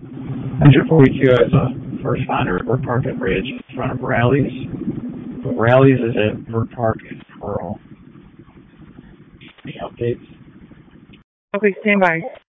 Engine 42 is a first founder at Brook Park at Bridge in front of Rallies. But Rallies is at Brook Park in Pearl. Any updates? Okay, stand by.